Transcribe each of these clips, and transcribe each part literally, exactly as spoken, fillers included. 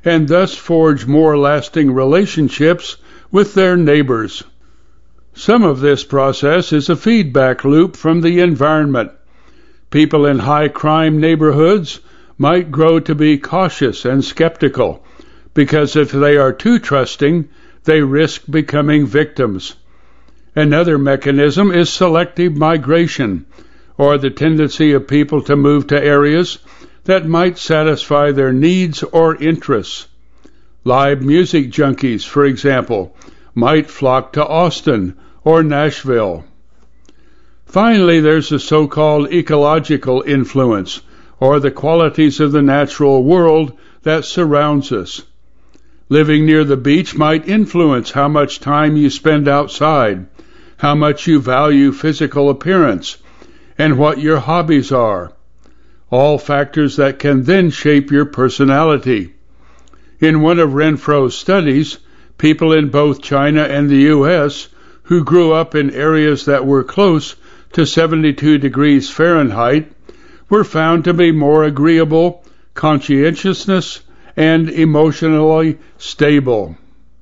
and thus forge more lasting relationships with their neighbors. Some of this process is a feedback loop from the environment. People in high-crime neighborhoods might grow to be cautious and skeptical, because if they are too trusting, they risk becoming victims. Another mechanism is selective migration, or the tendency of people to move to areas that might satisfy their needs or interests. Live music junkies, for example, might flock to Austin or Nashville. Finally, there's the so-called ecological influence, or the qualities of the natural world that surrounds us. Living near the beach might influence how much time you spend outside, how much you value physical appearance, and what your hobbies are. All factors that can then shape your personality. In one of Renfro's studies, people in both China and the U S who grew up in areas that were close to seventy-two degrees Fahrenheit were found to be more agreeable, conscientious, and emotionally stable.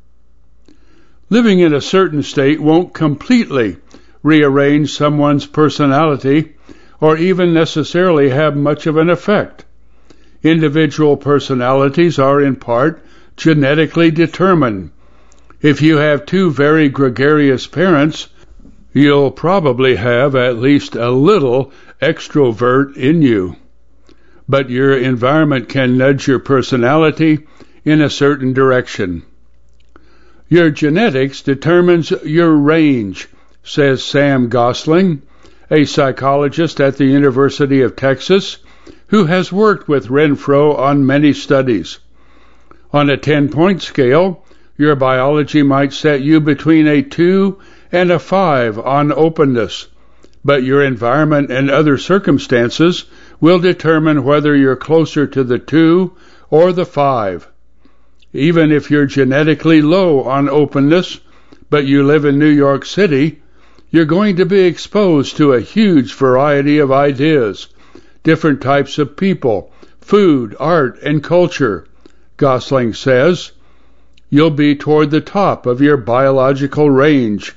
Living in a certain state won't completely rearrange someone's personality or even necessarily have much of an effect. Individual personalities are in part genetically determined. If you have two very gregarious parents, you'll probably have at least a little extrovert in you. But your environment can nudge your personality in a certain direction. Your genetics determines your range, says Sam Gosling, a psychologist at the University of Texas, who has worked with Renfro on many studies. On a ten-point scale, your biology might set you between a two and a five on openness, but your environment and other circumstances will determine whether you're closer to the two or the five. Even if you're genetically low on openness, but you live in New York City, you're going to be exposed to a huge variety of ideas, different types of people, food, art, and culture, Gosling says. You'll be toward the top of your biological range.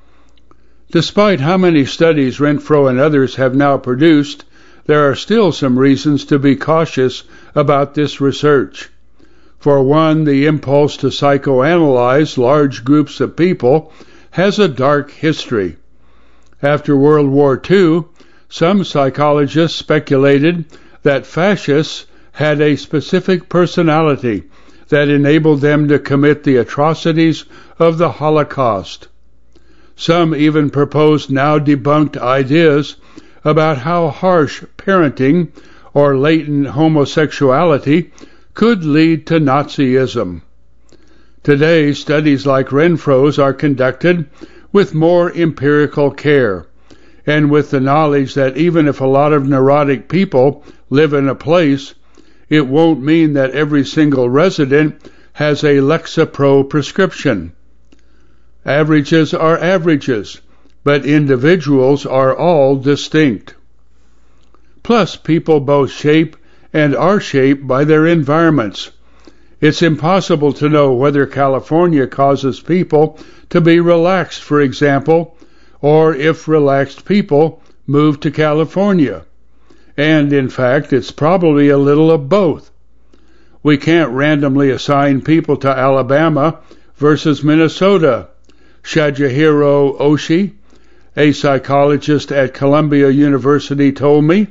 Despite how many studies Renfro and others have now produced, there are still some reasons to be cautious about this research. For one, the impulse to psychoanalyze large groups of people has a dark history. After World War Two, some psychologists speculated that fascists had a specific personality that enabled them to commit the atrocities of the Holocaust. Some even proposed now debunked ideas about how harsh parenting or latent homosexuality could lead to Nazism. Today, studies like Renfro's are conducted with more empirical care, and with the knowledge that even if a lot of neurotic people live in a place, it won't mean that every single resident has a Lexapro prescription. Averages are averages, but individuals are all distinct. Plus, people both shape and are shaped by their environments. It's impossible to know whether California causes people to be relaxed, for example, or if relaxed people move to California. And, in fact, it's probably a little of both. We can't randomly assign people to Alabama versus Minnesota, Shadjihiro Oshii, a psychologist at Columbia University, told me.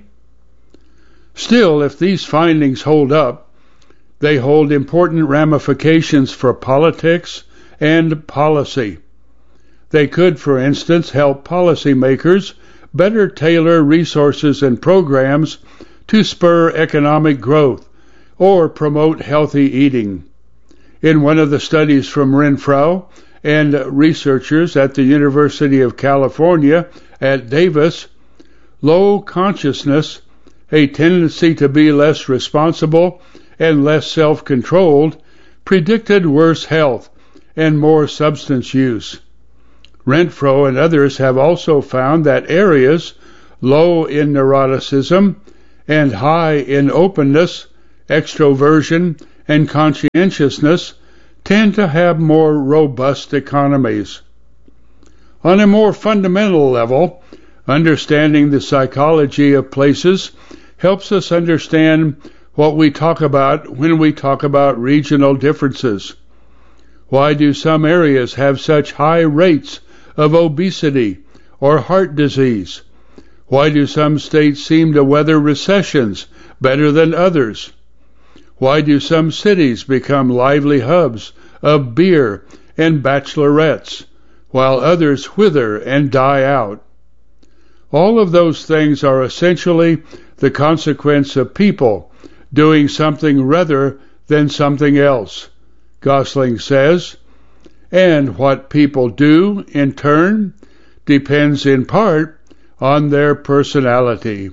Still, if these findings hold up, they hold important ramifications for politics and policy. They could, for instance, help policymakers better tailor resources and programs to spur economic growth or promote healthy eating. In one of the studies from Renfro and researchers at the University of California at Davis, low consciousness, a tendency to be less responsible and less self-controlled, predicted worse health and more substance use. Renfro and others have also found that areas low in neuroticism and high in openness, extroversion, and conscientiousness tend to have more robust economies. On a more fundamental level, understanding the psychology of places helps us understand what we talk about when we talk about regional differences. Why do some areas have such high rates of obesity or heart disease? Why do some states seem to weather recessions better than others? Why do some cities become lively hubs of beer and bachelorettes, while others wither and die out? All of those things are essentially the consequence of people doing something rather than something else, Gosling says, and what people do, in turn, depends in part on their personality.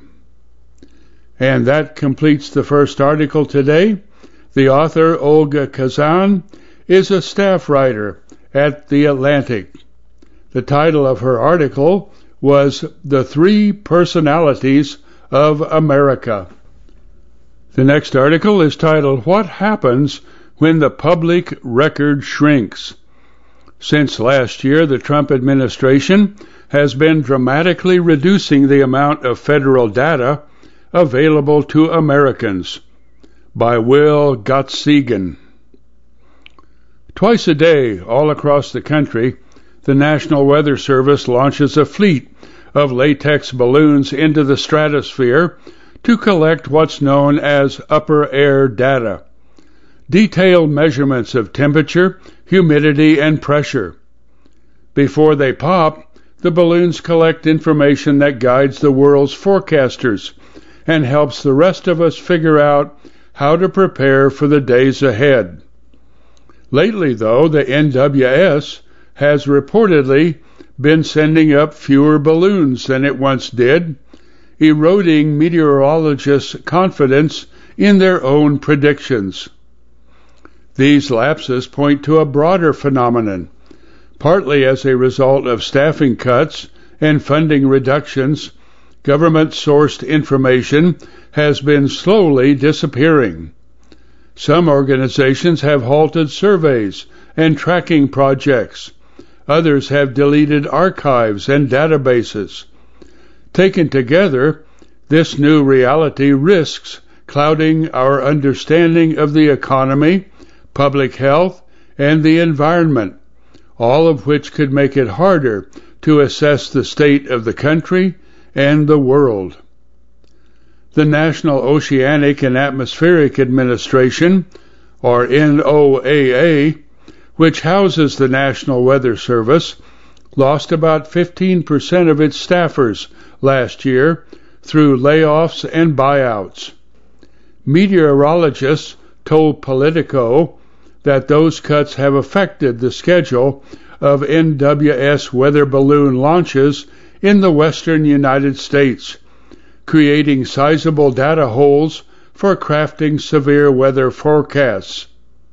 And that completes the first article today. The author, Olga Kazan, is a staff writer at The Atlantic. The title of her article was The Three Personalities of America. The next article is titled, What Happens When the Public Record Shrinks? Since last year, the Trump administration has been dramatically reducing the amount of federal data available to Americans. By Will Gottsegan. Twice a day, all across the country, the National Weather Service launches a fleet of latex balloons into the stratosphere to collect what's known as upper air data, detailed measurements of temperature, humidity, and pressure. Before they pop, the balloons collect information that guides the world's forecasters and helps the rest of us figure out how to prepare for the days ahead. Lately, though, the N W S has reportedly been sending up fewer balloons than it once did, eroding meteorologists' confidence in their own predictions. These lapses point to a broader phenomenon, partly as a result of staffing cuts and funding reductions. Government-sourced information has been slowly disappearing. Some organizations have halted surveys and tracking projects. Others have deleted archives and databases. Taken together, this new reality risks clouding our understanding of the economy, public health, and the environment, all of which could make it harder to assess the state of the country and the world. The National Oceanic and Atmospheric Administration, or N O A A, which houses the National Weather Service, lost about fifteen percent of its staffers last year through layoffs and buyouts. Meteorologists told Politico that those cuts have affected the schedule of N W S weather balloon launches in the western United States, creating sizable data holes for crafting severe weather forecasts.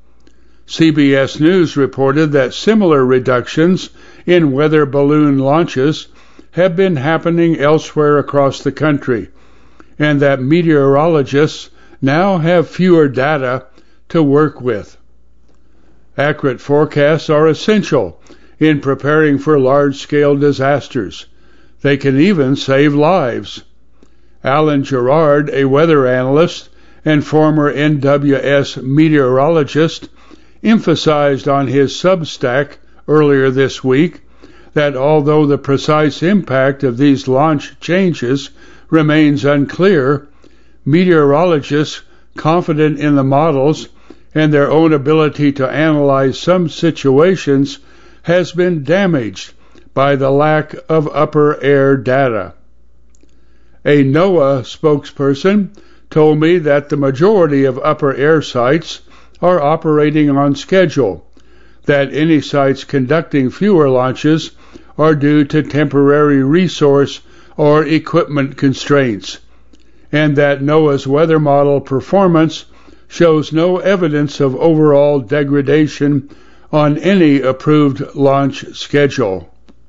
C B S News reported that similar reductions in weather balloon launches have been happening elsewhere across the country, and that meteorologists now have fewer data to work with. Accurate forecasts are essential in preparing for large-scale disasters. They can even save lives. Alan Gerard, a weather analyst and former N W S meteorologist, emphasized on his Substack earlier this week that although the precise impact of these launch changes remains unclear, meteorologists confident in the models and their own ability to analyze some situations has been damaged by the lack of upper air data. A NOAA spokesperson told me that the majority of upper air sites are operating on schedule, that any sites conducting fewer launches are due to temporary resource or equipment constraints, and that NOAA's weather model performance shows no evidence of overall degradation on any approved launch schedule.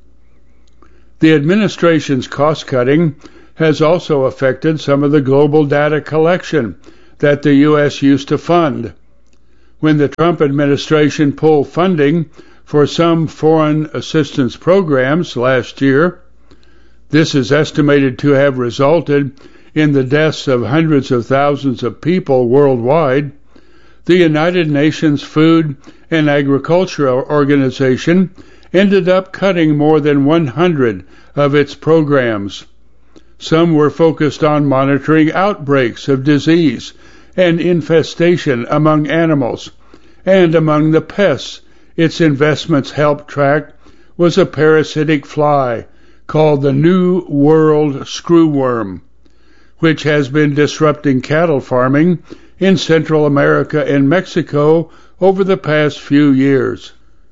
The administration's cost-cutting has also affected some of the global data collection that the U S used to fund. when the Trump administration pulled funding for some foreign assistance programs last year. This is estimated to have resulted in the deaths of hundreds of thousands of people worldwide. The United Nations Food and Agriculture Organization ended up cutting more than one hundred of its programs. Some were focused on monitoring outbreaks of disease and infestation among animals, and among the pests its investments helped track was a parasitic fly called the New World screwworm, which has been disrupting cattle farming in Central America and Mexico over the past few years.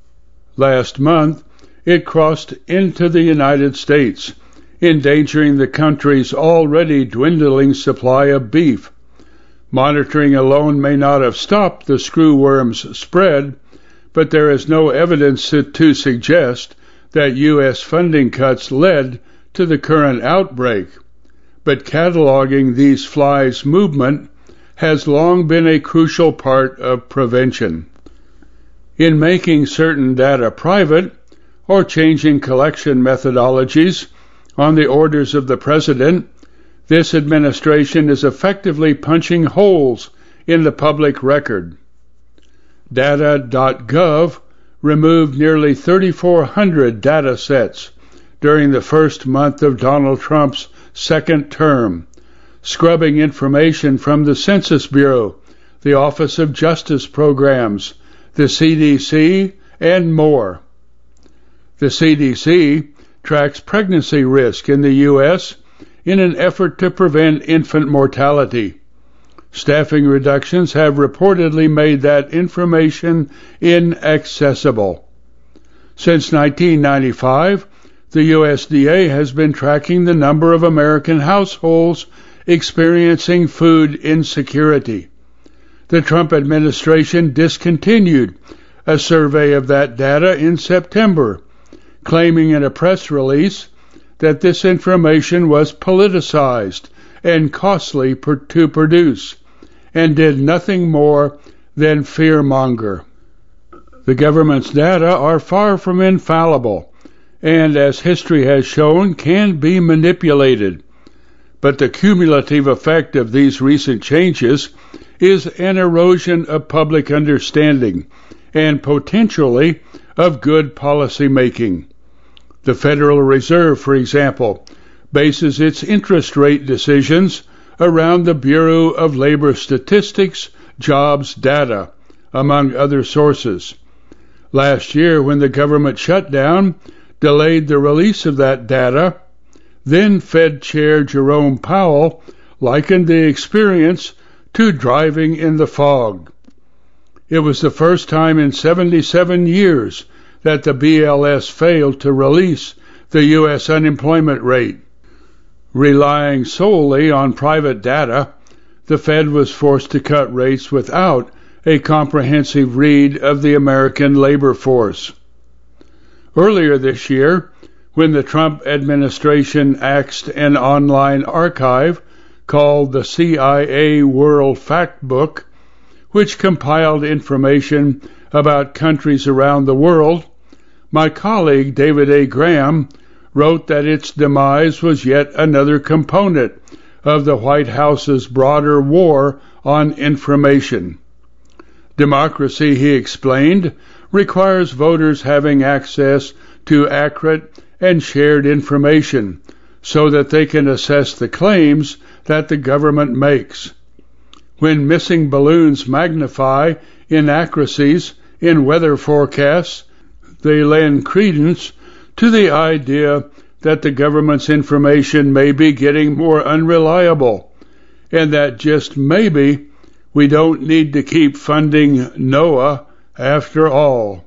Last month, it crossed into the United States, endangering the country's already dwindling supply of beef. Monitoring alone may not have stopped the screwworm's spread, but there is no evidence to suggest that U S funding cuts led to the current outbreak. But cataloging these flies' movement has long been a crucial part of prevention. In making certain data private or changing collection methodologies on the orders of the president, this administration is effectively punching holes in the public record. Data dot gov removed nearly thirty-four hundred data sets during the first month of Donald Trump's second term, scrubbing information from the Census Bureau, the Office of Justice Programs, the C D C, and more. The C D C tracks pregnancy risk in the U S in an effort to prevent infant mortality. Staffing reductions have reportedly made that information inaccessible. Since nineteen ninety-five, the U S D A has been tracking the number of American households experiencing food insecurity. The Trump administration discontinued a survey of that data in September, claiming in a press release that this information was politicized and costly per- to produce, and did nothing more than fearmonger. The government's data are far from infallible, and as history has shown, can be manipulated. But the cumulative effect of these recent changes is an erosion of public understanding and potentially of good policy making. The Federal Reserve, for example, bases its interest rate decisions around the Bureau of Labor Statistics jobs data, among other sources. Last year, when the government shutdown delayed the release of that data, then Fed Chair Jerome Powell likened the experience to driving in the fog. It was the first time in seventy-seven years that the B L S failed to release the U S unemployment rate. Relying solely on private data, the Fed was forced to cut rates without a comprehensive read of the American labor force. Earlier this year, when the Trump administration axed an online archive called the C I A World Factbook, which compiled information about countries around the world, my colleague David A. Graham wrote that its demise was yet another component of the White House's broader war on information. Democracy, he explained, requires voters having access to accurate and shared information so that they can assess the claims that the government makes. When missing balloons magnify inaccuracies in weather forecasts, they lend credence to the idea that the government's information may be getting more unreliable, and that just maybe we don't need to keep funding NOAA after all.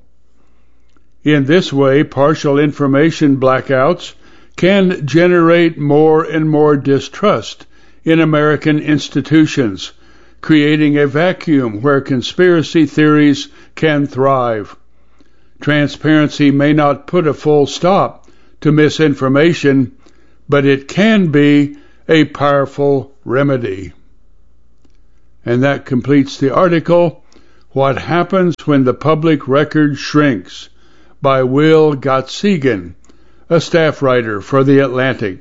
In this way, partial information blackouts can generate more and more distrust in American institutions, creating a vacuum where conspiracy theories can thrive. Transparency may not put a full stop to misinformation, but it can be a powerful remedy. And that completes the article, What Happens When the Public Record Shrinks by Will Gottsegan, a staff writer for The Atlantic.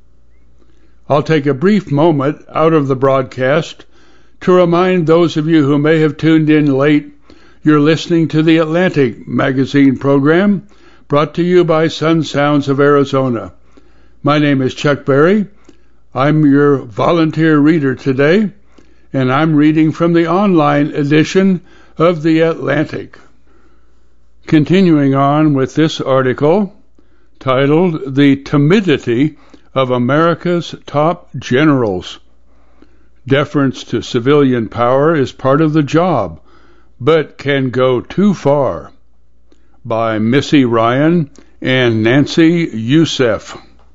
I'll take a brief moment out of the broadcast to remind those of you who may have tuned in late you're listening to the Atlantic magazine program brought to you by Sun Sounds of Arizona. My name is Chuck Berry. I'm your volunteer reader today, and I'm reading from the online edition of the Atlantic. Continuing on with this article titled The Timidity of America's Top Generals. Deference to civilian power is part of the job, but can go too far. By Missy Ryan and Nancy Youssef.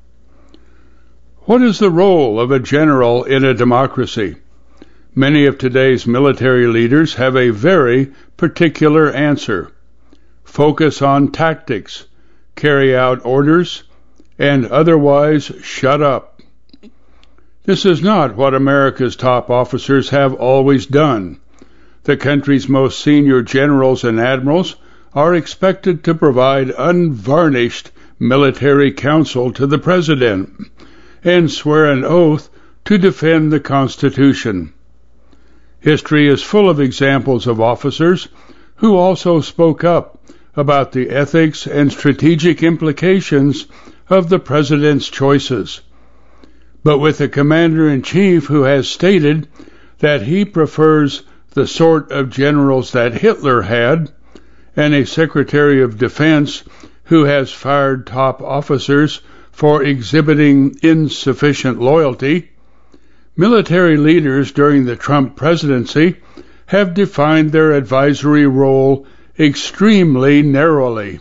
What is the role of a general in a democracy? Many of today's military leaders have a very particular answer. Focus on tactics, carry out orders, and otherwise shut up. This is not what America's top officers have always done. The country's most senior generals and admirals are expected to provide unvarnished military counsel to the president and swear an oath to defend the Constitution. History is full of examples of officers who also spoke up about the ethics and strategic implications of the president's choices. But with a commander-in-chief who has stated that he prefers the sort of generals that Hitler had, and a Secretary of Defense who has fired top officers for exhibiting insufficient loyalty, military leaders during the Trump presidency have defined their advisory role extremely narrowly.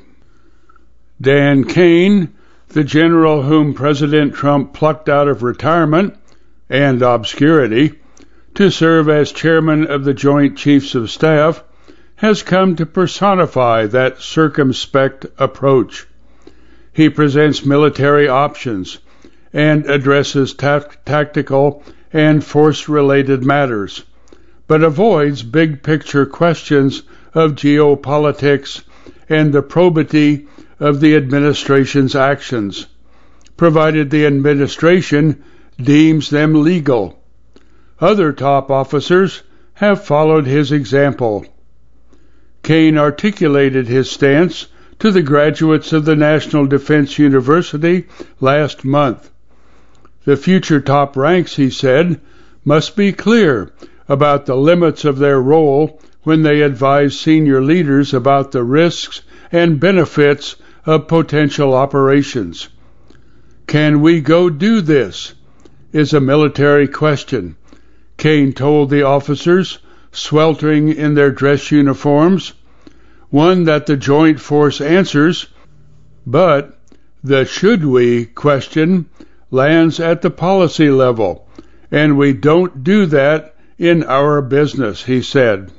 Dan Kane, the general whom President Trump plucked out of retirement and obscurity to serve as chairman of the Joint Chiefs of Staff, has come to personify that circumspect approach. He presents military options and addresses ta- tactical and force-related matters, but avoids big-picture questions of geopolitics and the probity of the administration's actions, provided the administration deems them legal. Other top officers have followed his example. Kane articulated his stance to the graduates of the National Defense University last month. The future top ranks, he said, must be clear about the limits of their role when they advise senior leaders about the risks and benefits of potential operations. Can we go do this? Is a military question. Kane told the officers, sweltering in their dress uniforms, one that the Joint Force answers, but the should we question lands at the policy level, and we don't do that in our business, he said.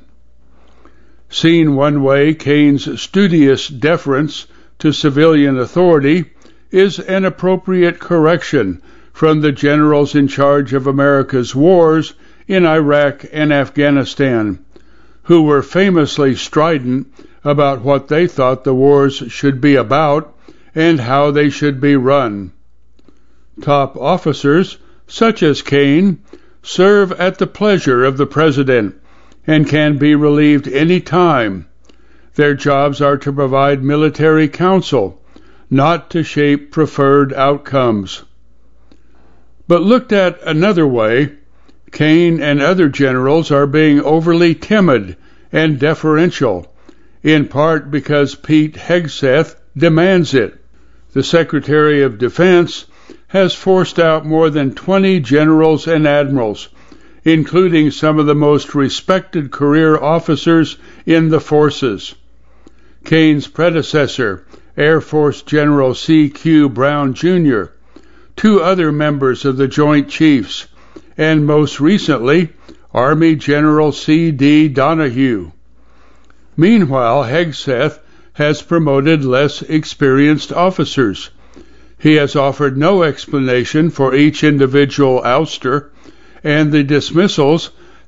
Seen one way, Kane's studious deference to civilian authority is an appropriate correction from the generals in charge of America's wars in Iraq and Afghanistan, who were famously strident about what they thought the wars should be about and how they should be run. Top officers, such as Kane, serve at the pleasure of the president and can be relieved any time. Their jobs are to provide military counsel, not to shape preferred outcomes. But looked at another way, Kane and other generals are being overly timid and deferential, in part because Pete Hegseth demands it. The Secretary of Defense has forced out more than twenty generals and admirals, including some of the most respected career officers in the forces. Kane's predecessor, Air Force General C Q Brown Junior, two other members of the Joint Chiefs, and most recently, Army General C D Donahue. Meanwhile, Hegseth has promoted less experienced officers. He has offered no explanation for each individual ouster, and the dismissals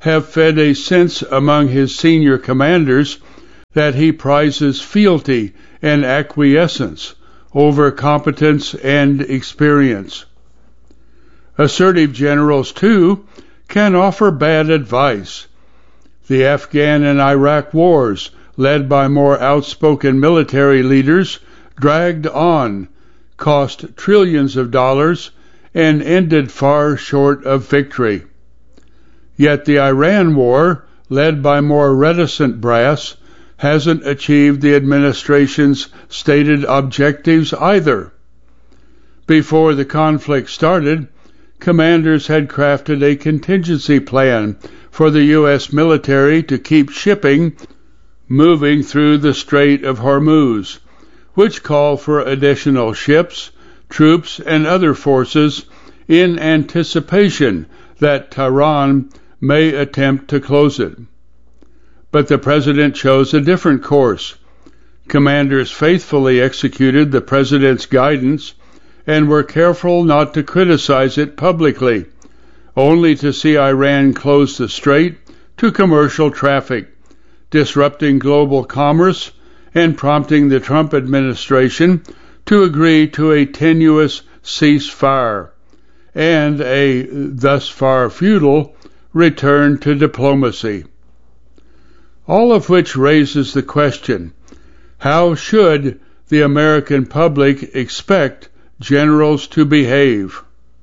have fed a sense among his senior commanders that he prizes fealty and acquiescence over competence and experience. Assertive generals, too, can offer bad advice. The Afghan and Iraq wars, led by more outspoken military leaders, dragged on, cost trillions of dollars, and ended far short of victory. Yet the Iran war, led by more reticent brass, hasn't achieved the administration's stated objectives either. Before the conflict started, commanders had crafted a contingency plan for the U S military to keep shipping moving through the Strait of Hormuz, which called for additional ships, troops, and other forces in anticipation that Tehran may attempt to close it. But the president chose a different course. Commanders faithfully executed the president's guidance and were careful not to criticize it publicly, only to see Iran close the strait to commercial traffic, disrupting global commerce and prompting the Trump administration to agree to a tenuous ceasefire and a, thus far futile, return to diplomacy. All of which raises the question, how should the American public expect generals to behave?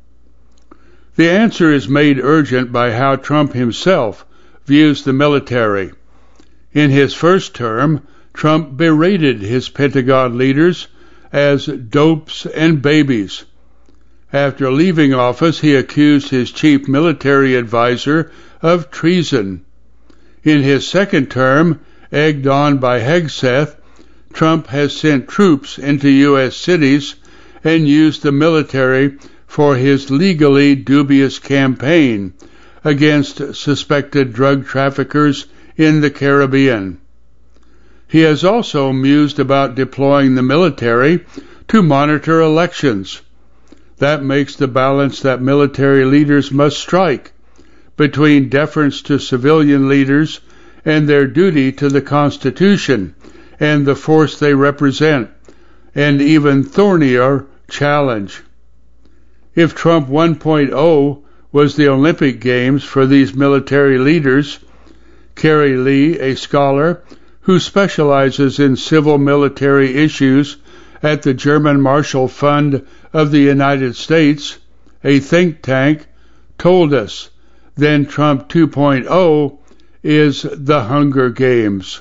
The answer is made urgent by how Trump himself views the military. In his first term, Trump berated his Pentagon leaders as dopes and babies. After leaving office, he accused his chief military advisor of treason. In his second term, egged on by Hegseth, Trump has sent troops into U S cities and used the military for his legally dubious campaign against suspected drug traffickers in the Caribbean. He has also mused about deploying the military to monitor elections. That makes the balance that military leaders must strike between deference to civilian leaders and their duty to the Constitution and the force they represent, and even thornier challenge. If Trump one point oh was the Olympic Games for these military leaders, Kerry Lee, a scholar who specializes in civil military issues at the German Marshall Fund of the United States, a think tank, told us, then Trump two point oh is the Hunger Games.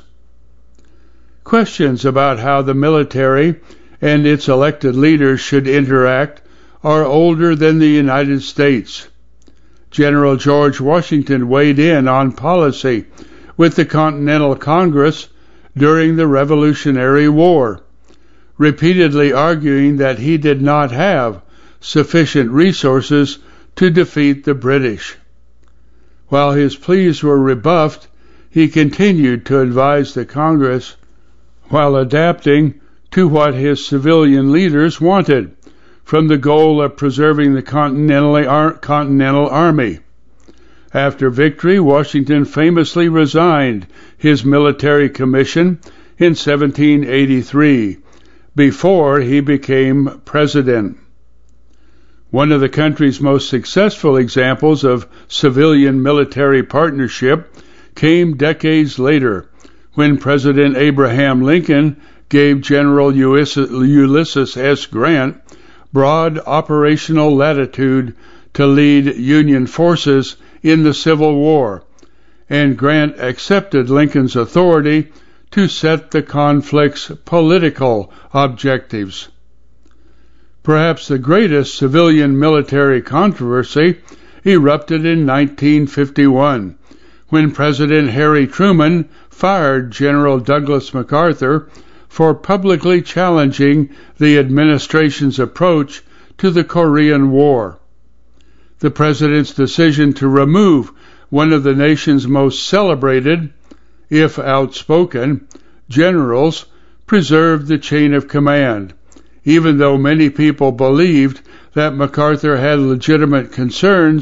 Questions about how the military and its elected leaders should interact are older than the United States. General George Washington weighed in on policy with the Continental Congress during the Revolutionary War, repeatedly arguing that he did not have sufficient resources to defeat the British. While his pleas were rebuffed, he continued to advise the Congress while adapting to what his civilian leaders wanted, from the goal of preserving the Continental, Ar- Continental Army. After victory, Washington famously resigned his military commission in seventeen eighty-three, before he became president. One of the country's most successful examples of civilian-military partnership came decades later, when President Abraham Lincoln gave General Ulysses S. Grant broad operational latitude to lead Union forces in the Civil War, and Grant accepted Lincoln's authority to set the conflict's political objectives. Perhaps the greatest civilian-military controversy erupted in nineteen fifty-one, when President Harry Truman fired General Douglas MacArthur for publicly challenging the administration's approach to the Korean War. The president's decision to remove one of the nation's most celebrated, if outspoken, generals preserved the chain of command, even though many people believed that MacArthur had legitimate concerns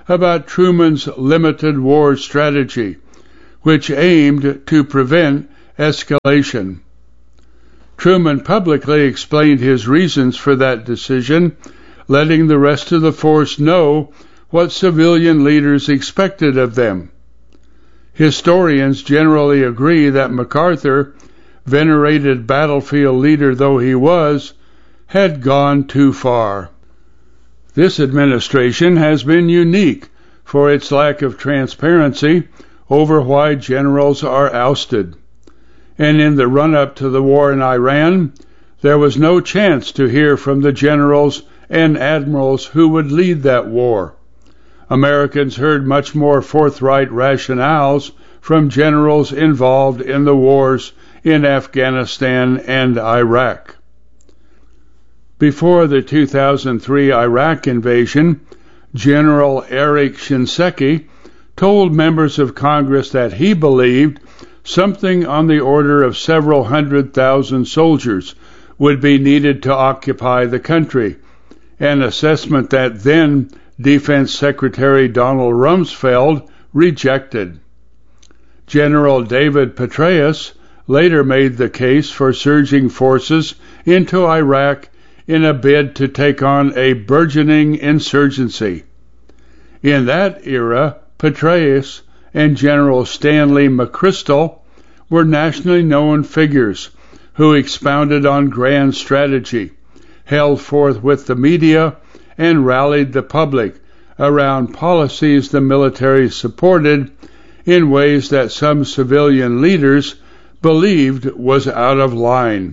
about Truman's limited war strategy, which aimed to prevent escalation. Truman publicly explained his reasons for that decision, letting the rest of the force know what civilian leaders expected of them. Historians generally agree that MacArthur, venerated battlefield leader though he was, had gone too far. This administration has been unique for its lack of transparency over why generals are ousted. And in the run-up to the war in Iran, there was no chance to hear from the generals and admirals who would lead that war. Americans heard much more forthright rationales from generals involved in the wars in Afghanistan and Iraq. Before the two thousand three Iraq invasion, General Eric Shinseki told members of Congress that he believed something on the order of several hundred thousand soldiers would be needed to occupy the country, an assessment that then Defense Secretary Donald Rumsfeld rejected. General David Petraeus later made the case for surging forces into Iraq in a bid to take on a burgeoning insurgency. In that era, Petraeus and General Stanley McChrystal were nationally known figures who expounded on grand strategy, held forth with the media, and rallied the public around policies the military supported in ways that some civilian leaders believed was out of line.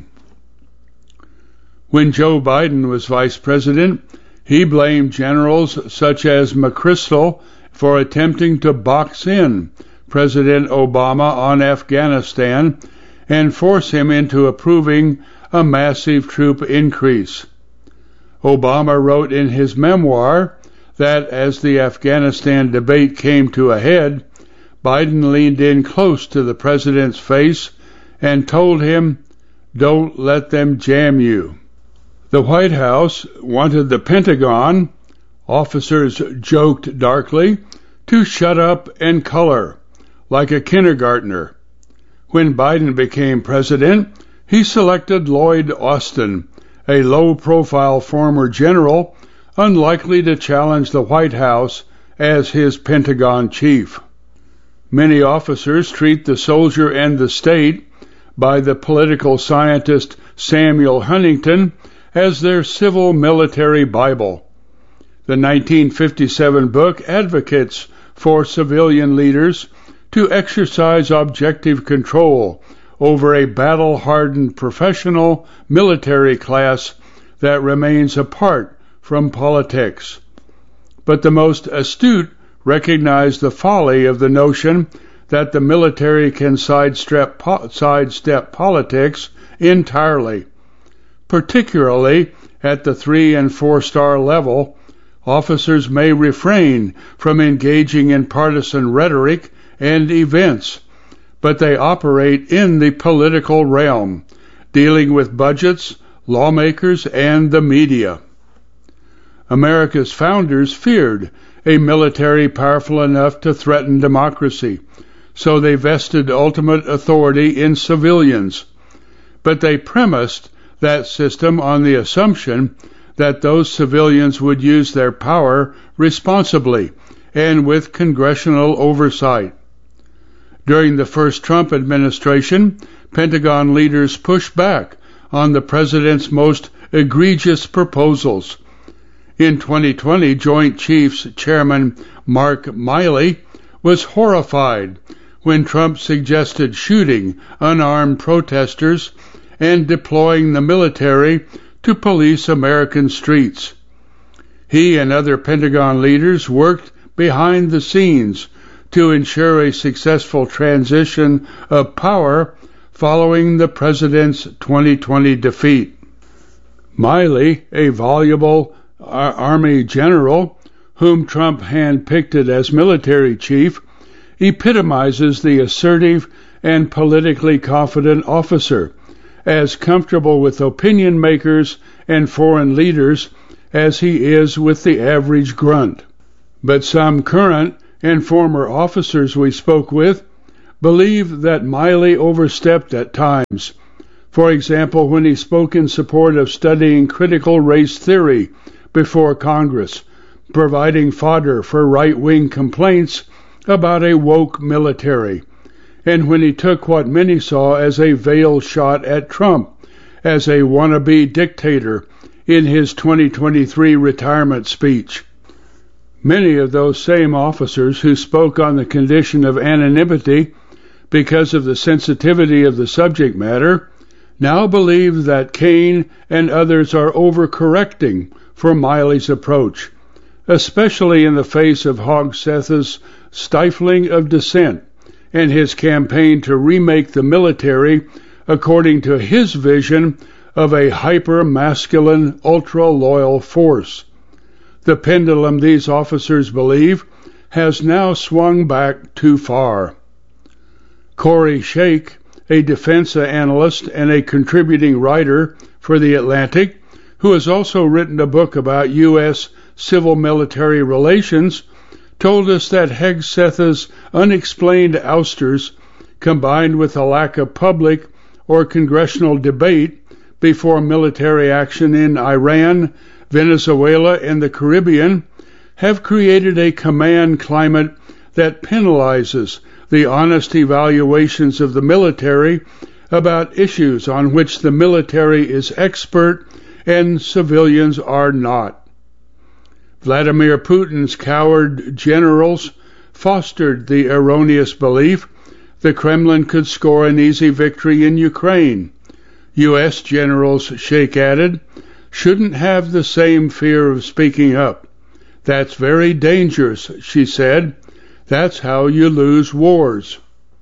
When Joe Biden was vice president, he blamed generals such as McChrystal for attempting to box in President Obama on Afghanistan and force him into approving a massive troop increase. Obama wrote in his memoir that as the Afghanistan debate came to a head, Biden leaned in close to the president's face and told him, "Don't let them jam you." The White House wanted the Pentagon, officers joked darkly, to shut up and color, like a kindergartner. When Biden became president, he selected Lloyd Austin, a low-profile former general, unlikely to challenge the White House as his Pentagon chief. Many officers treat the soldier and the state, by the political scientist Samuel Huntington, as their civil military Bible. The nineteen fifty-seven book advocates for civilian leaders to exercise objective control over a battle-hardened professional military class that remains apart from politics. But the most astute recognize the folly of the notion that the military can sidestep, po- sidestep politics entirely. Particularly at the three and four star level, officers may refrain from engaging in partisan rhetoric and events, but they operate in the political realm, dealing with budgets, lawmakers, and the media. America's founders feared a military powerful enough to threaten democracy, so they vested ultimate authority in civilians. But they premised that system on the assumption that those civilians would use their power responsibly and with congressional oversight. During the first Trump administration, Pentagon leaders pushed back on the president's most egregious proposals. In twenty twenty, Joint Chiefs Chairman Mark Milley was horrified when Trump suggested shooting unarmed protesters and deploying the military to police American streets. He and other Pentagon leaders worked behind the scenes to ensure a successful transition of power following the president's twenty twenty defeat. Milley, a voluble Army general whom Trump handpicked as military chief, epitomizes the assertive and politically confident officer, as comfortable with opinion makers and foreign leaders as he is with the average grunt. But some current and former officers we spoke with believe that Miley overstepped at times. For example, when he spoke in support of studying critical race theory before Congress, providing fodder for right-wing complaints about a woke military, and when he took what many saw as a veiled shot at Trump as a wannabe dictator in his twenty twenty-three retirement speech. Many of those same officers who spoke on the condition of anonymity because of the sensitivity of the subject matter now believe that Kaine and others are overcorrecting for Miley's approach, especially in the face of Hogseth's stifling of dissent and his campaign to remake the military according to his vision of a hyper-masculine, ultra-loyal force. The pendulum, these officers believe, has now swung back too far. Corey Sheikh, a defense analyst and a contributing writer for The Atlantic, who has also written a book about U S civil-military relations, told us that Hegseth's unexplained ousters, combined with a lack of public or congressional debate before military action in Iran, Venezuela, and the Caribbean, have created a command climate that penalizes the honest evaluations of the military about issues on which the military is expert and civilians are not. Vladimir Putin's coward generals fostered the erroneous belief the Kremlin could score an easy victory in Ukraine. U S generals, Sheikh added, shouldn't have the same fear of speaking up. That's very dangerous, she said. That's how you lose wars.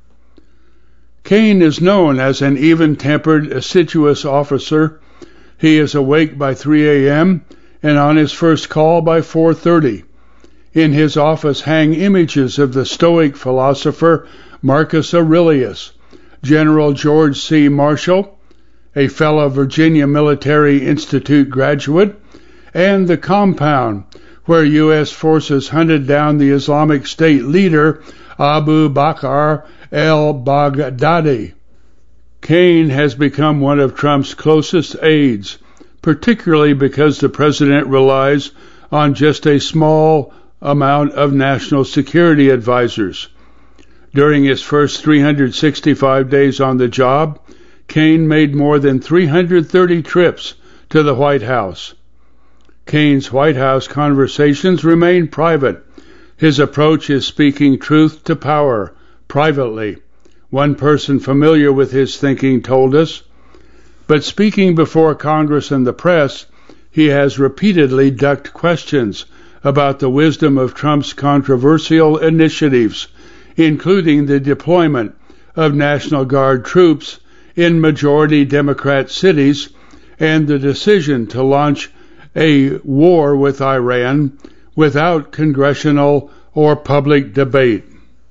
Kaine is known as an even-tempered, assiduous officer. He is awake by three a.m. and on his first call by four thirty. In his office hang images of the Stoic philosopher Marcus Aurelius, General George C. Marshall, a fellow Virginia Military Institute graduate, and the compound where U S forces hunted down the Islamic State leader Abu Bakr al-Baghdadi. Kaine has become one of Trump's closest aides, particularly because the president relies on just a small amount of national security advisors. During his first three hundred sixty-five days on the job, Kaine made more than three hundred thirty trips to the White House. Kaine's White House conversations remain private. His approach is speaking truth to power, privately. One person familiar with his thinking told us. But speaking before Congress and the press, he has repeatedly ducked questions about the wisdom of Trump's controversial initiatives, including the deployment of National Guard troops in majority Democrat cities and the decision to launch a war with Iran without congressional or public debate.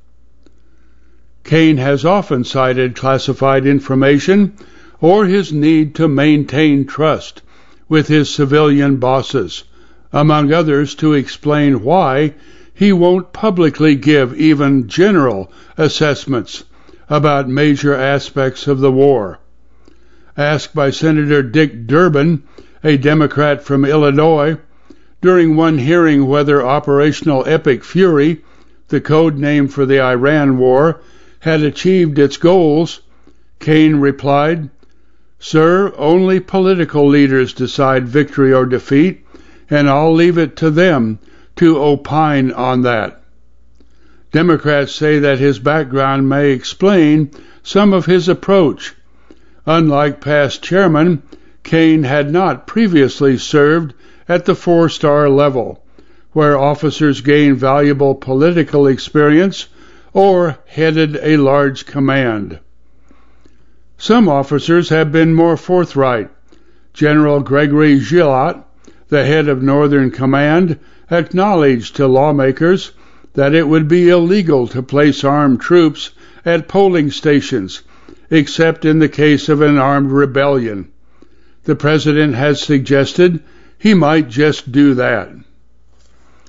Kaine has often cited classified information or his need to maintain trust with his civilian bosses, among others to explain why he won't publicly give even general assessments about major aspects of the war. Asked by Senator Dick Durbin, a Democrat from Illinois, during one hearing whether Operational Epic Fury, the code name for the Iran war, had achieved its goals, Kaine replied, "Sir, only political leaders decide victory or defeat, and I'll leave it to them to opine on that." Democrats say that his background may explain some of his approach. Unlike past chairmen, Kaine had not previously served at the four-star level, where officers gain valuable political experience or headed a large command. Some officers have been more forthright. General Gregory Gillot, the head of Northern Command, acknowledged to lawmakers that it would be illegal to place armed troops at polling stations, except in the case of an armed rebellion. The president has suggested he might just do that.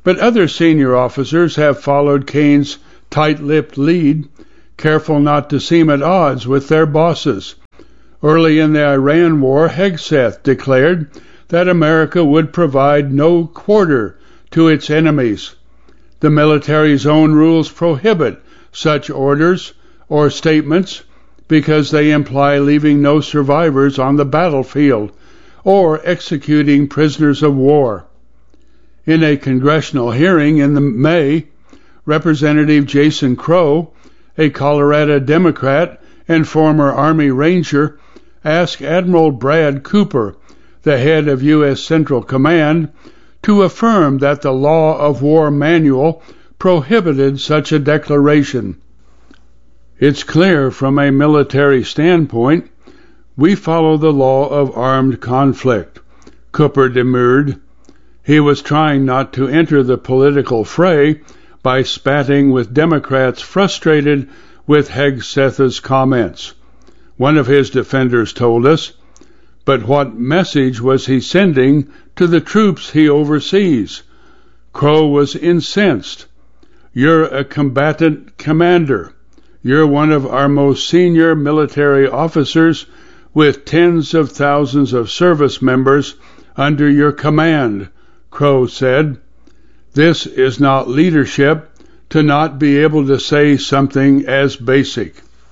But other senior officers have followed Kane's tight-lipped lead, careful not to seem at odds with their bosses. Early in the Iran war, Hegseth declared that America would provide no quarter to its enemies. The military's own rules prohibit such orders or statements because they imply leaving no survivors on the battlefield or executing prisoners of war. In a congressional hearing in the May, Representative Jason Crow, a Colorado Democrat and former Army Ranger, asked Admiral Brad Cooper, the head of U S Central Command, to affirm that the Law of War Manual prohibited such a declaration. It's clear from a military standpoint, we follow the law of armed conflict, Cooper demurred. He was trying not to enter the political fray by spatting with Democrats frustrated with Hegseth's comments. One of his defenders told us, but what message was he sending to the troops he oversees? Crow was incensed. You're a combatant commander. You're one of our most senior military officers with tens of thousands of service members under your command, Crow said. This is not leadership to not be able to say something as basic.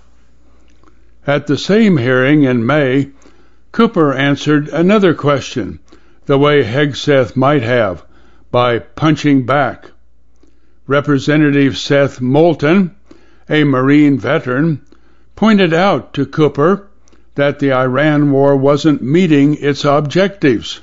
At the same hearing in May, Cooper answered another question, the way Hegseth might have, by punching back. Representative Seth Moulton, a Marine veteran, pointed out to Cooper that the Iran war wasn't meeting its objectives.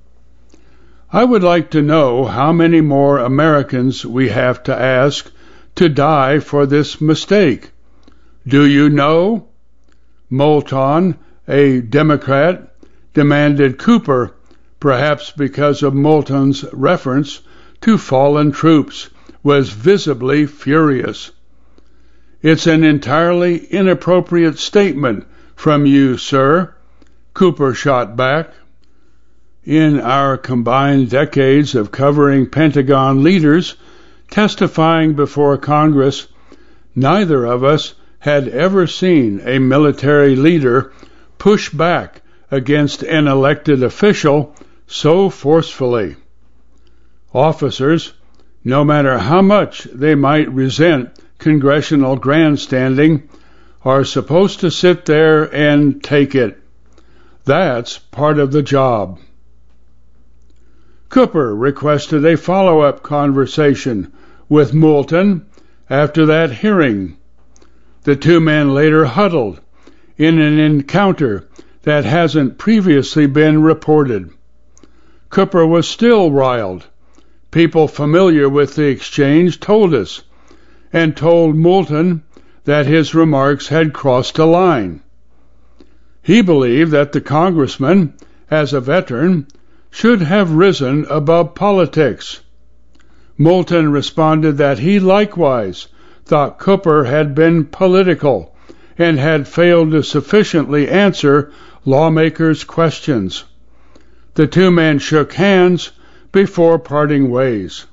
I would like to know how many more Americans we have to ask to die for this mistake. Do you know? Moulton, a Democrat, demanded Cooper, perhaps because of Moulton's reference to fallen troops, was visibly furious. It's an entirely inappropriate statement from you, sir, Cooper shot back. In our combined decades of covering Pentagon leaders testifying before Congress, neither of us had ever seen a military leader push back against an elected official so forcefully. Officers, no matter how much they might resent congressional grandstanding, are supposed to sit there and take it. That's part of the job. Cooper requested a follow-up conversation with Moulton after that hearing. The two men later huddled in an encounter that hasn't previously been reported. Cooper was still riled. People familiar with the exchange told us, and told Moulton that his remarks had crossed a line. He believed that the congressman, as a veteran, should have risen above politics. Moulton responded that he likewise thought Cooper had been political and had failed to sufficiently answer lawmakers' questions. The two men shook hands before parting ways.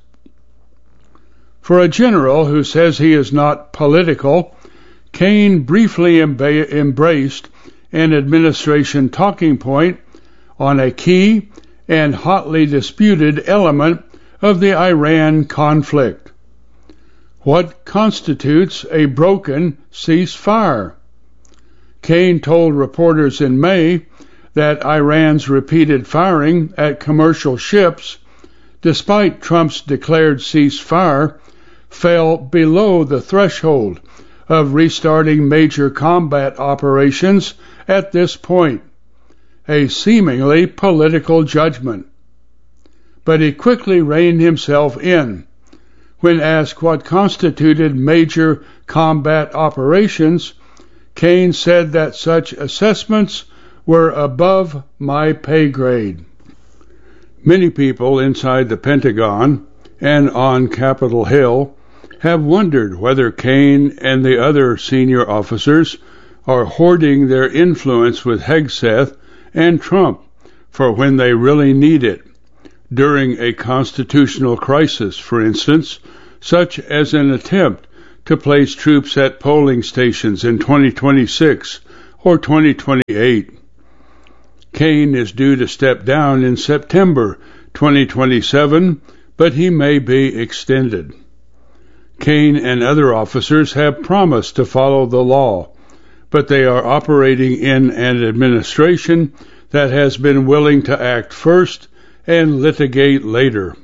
For a general who says he is not political, Kane briefly emba- embraced an administration talking point on a key and hotly disputed element of the Iran conflict. What constitutes a broken ceasefire? Kane told reporters in May that Iran's repeated firing at commercial ships, despite Trump's declared ceasefire, fell below the threshold of restarting major combat operations at this point, a seemingly political judgment. But he quickly reined himself in. When asked what constituted major combat operations, Kane said that such assessments were above my pay grade. Many people inside the Pentagon and on Capitol Hill have wondered whether Kane and the other senior officers are hoarding their influence with Hegseth and Trump for when they really need it, during a constitutional crisis, for instance, such as an attempt to place troops at polling stations in twenty twenty-six or twenty twenty-eight. Kaine is due to step down in September twenty twenty-seven, but he may be extended. Kaine and other officers have promised to follow the law, but they are operating in an administration that has been willing to act first and litigate later.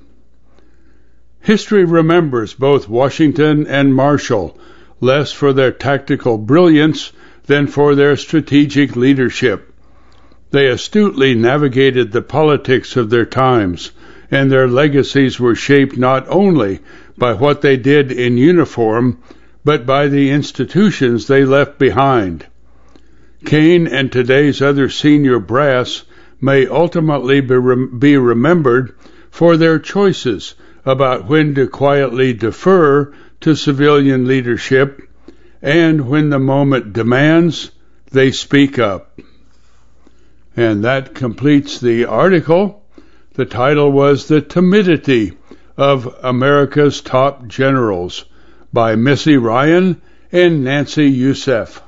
History remembers both Washington and Marshall less for their tactical brilliance than for their strategic leadership. They astutely navigated the politics of their times, and their legacies were shaped not only by what they did in uniform, but by the institutions they left behind. Kaine and today's other senior brass may ultimately be, rem- be remembered for their choices about when to quietly defer to civilian leadership, and when the moment demands, they speak up. And that completes the article. The title was The Timidity of America's Top Generals by Missy Ryan and Nancy Youssef.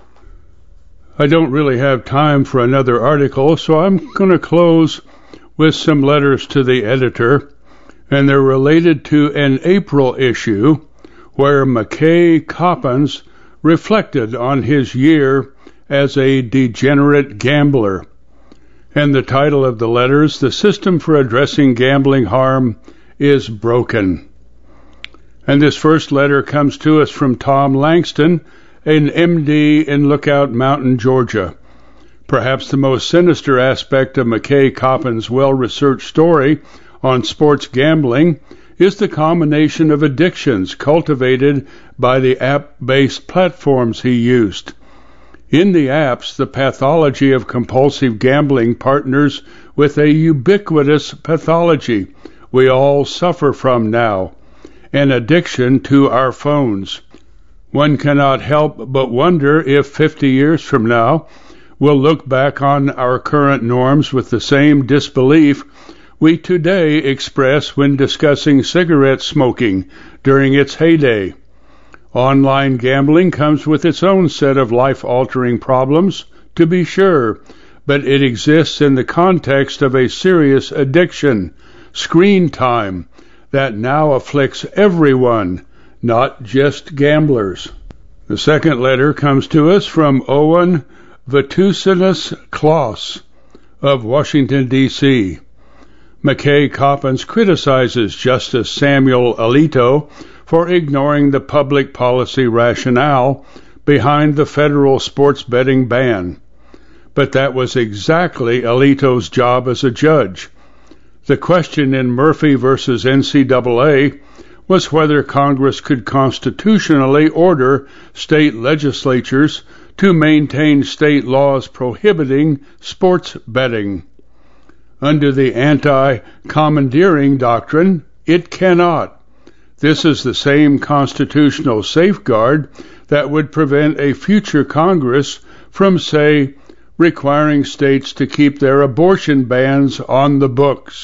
I don't really have time for another article, so I'm going to close with some letters to the editor, and they're related to an April issue where McKay Coppins reflected on his year as a degenerate gambler. And the title of the letters, The System for Addressing Gambling Harm is Broken. And this first letter comes to us from Tom Langston, an M D in Lookout Mountain, Georgia. Perhaps the most sinister aspect of McKay Coppins' well-researched story on sports gambling is the combination of addictions cultivated by the app-based platforms he used. In the apps, the pathology of compulsive gambling partners with a ubiquitous pathology we all suffer from now, an addiction to our phones. One cannot help but wonder if fifty years from now we'll look back on our current norms with the same disbelief we today express when discussing cigarette smoking during its heyday. Online gambling comes with its own set of life-altering problems, to be sure, but it exists in the context of a serious addiction, screen time, that now afflicts everyone, not just gamblers. The second letter comes to us from Owen Vatusinus Kloss of Washington, D C McKay Coppins criticizes Justice Samuel Alito for ignoring the public policy rationale behind the federal sports betting ban. But that was exactly Alito's job as a judge. The question in Murphy versus N C double A was whether Congress could constitutionally order state legislatures to maintain state laws prohibiting sports betting. Under the anti-commandeering doctrine, it cannot. This is the same constitutional safeguard that would prevent a future Congress from, say, requiring states to keep their abortion bans on the books.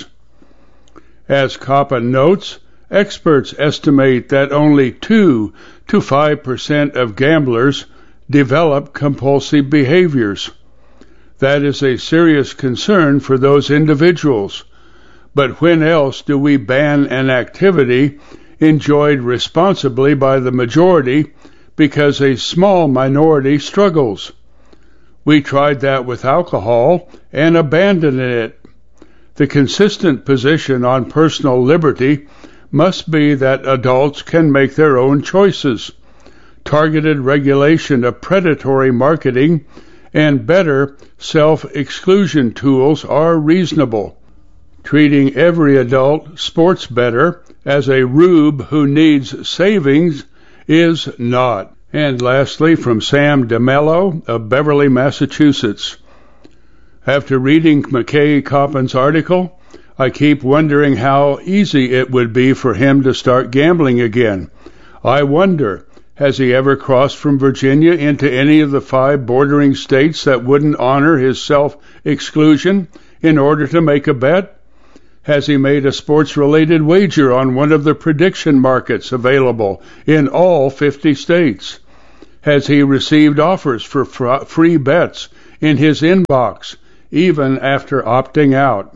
As Coppin notes, experts estimate that only two to five percent of gamblers develop compulsive behaviors. That is a serious concern for those individuals. But when else do we ban an activity enjoyed responsibly by the majority because a small minority struggles? We tried that with alcohol and abandoned it. The consistent position on personal liberty must be that adults can make their own choices. Targeted regulation of predatory marketing and better self-exclusion tools are reasonable. Treating every adult sports bettor as a rube who needs savings is not. And lastly, from Sam DeMello of Beverly, Massachusetts. After reading McKay Coppins' article, I keep wondering how easy it would be for him to start gambling again. I wonder, has he ever crossed from Virginia into any of the five bordering states that wouldn't honor his self-exclusion in order to make a bet? Has he made a sports-related wager on one of the prediction markets available in all fifty states? Has he received offers for fr- free bets in his inbox, even after opting out?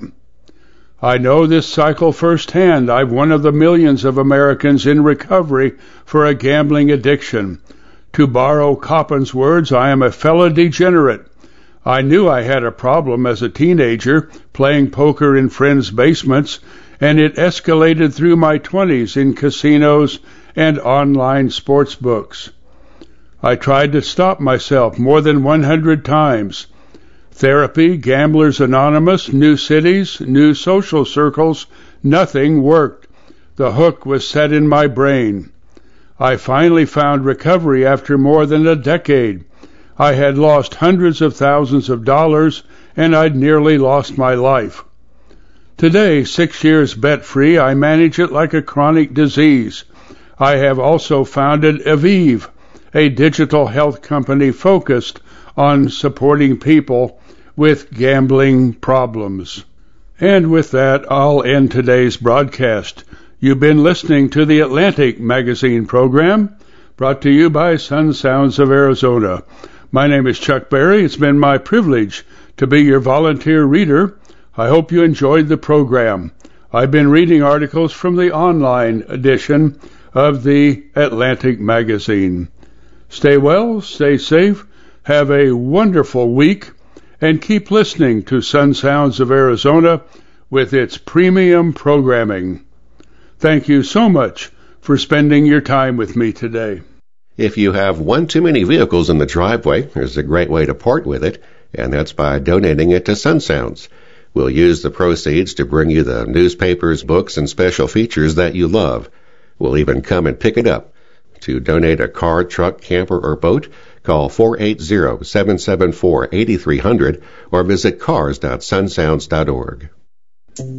I know this cycle firsthand. I'm one of the millions of Americans in recovery for a gambling addiction. To borrow Coppen's words, I am a fellow degenerate. I knew I had a problem as a teenager playing poker in friends' basements, and it escalated through my twenties in casinos and online sports books. I tried to stop myself more than one hundred times. Therapy, Gamblers Anonymous, new cities, new social circles, nothing worked. The hook was set in my brain. I finally found recovery after more than a decade. I had lost hundreds of thousands of dollars, and I'd nearly lost my life. Today, six years bet-free, I manage it like a chronic disease. I have also founded Aviv, a digital health company focused on supporting people with gambling problems. And with that, I'll end today's broadcast. You've been listening to the Atlantic Magazine program, brought to you by Sun Sounds of Arizona. My name is Chuck Berry. It's been my privilege to be your volunteer reader. I hope you enjoyed the program. I've been reading articles from the online edition of the Atlantic Magazine. Stay well, stay safe, have a wonderful week, and keep listening to Sun Sounds of Arizona with its premium programming. Thank you so much for spending your time with me today. If you have one too many vehicles in the driveway, there's a great way to part with it, and that's by donating it to Sun Sounds. We'll use the proceeds to bring you the newspapers, books, and special features that you love. We'll even come and pick it up. To donate a car, truck, camper, or boat, call four eight zero, seven seven four, eight three zero zero or visit cars dot sun sounds dot org.